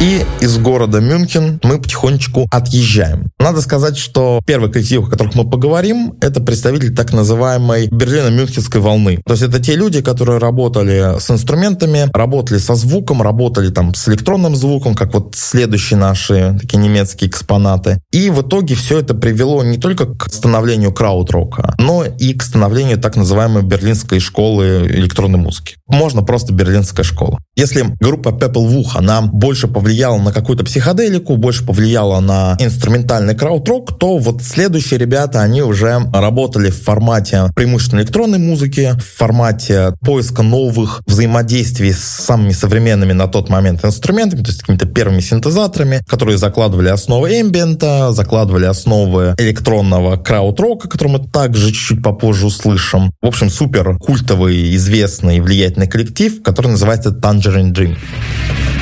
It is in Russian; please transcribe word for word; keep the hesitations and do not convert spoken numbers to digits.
И из города Мюнхен мы потихонечку отъезжаем. Надо сказать, что первый коллектив, о которых мы поговорим, это представители так называемой Берлино-Мюнхенской волны. То есть это те люди, которые работали с инструментами, работали со звуком, работали там с электронным звуком, как вот следующие наши такие немецкие экспонаты. И в итоге все это привело не только к становлению крауд-рока, но и к становлению так называемой берлинской школы электронной музыки. Можно просто берлинская школа. Если группа Pepelwuch, она больше повлияла на какую-то психоделику, больше повлияла на инструментальный крауд-рок, то вот следующие ребята, они уже работали в формате преимущественно электронной музыки, в формате поиска новых взаимодействий с самыми современными на тот момент инструментами, то есть какими-то первыми синтезаторами, которые закладывали основы эмбиента, закладывали основы электронного крауд-рока, который мы также чуть-чуть попозже услышим. В общем, супер культовый, известный, влиятельный коллектив, который называется Tangerine Dream.